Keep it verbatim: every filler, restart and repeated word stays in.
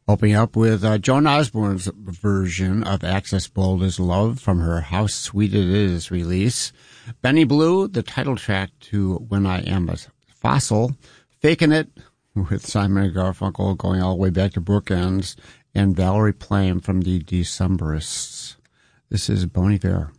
Opening up with uh, Joan Osborne's version of Access Bold as Love from her How Sweet It Is release. Benny Blue, the title track to When I Am a Fossil. Faking It with Simon and Garfunkel going all the way back to Brookends. And Valerie Plame from the Decemberists. This is Bon Iver.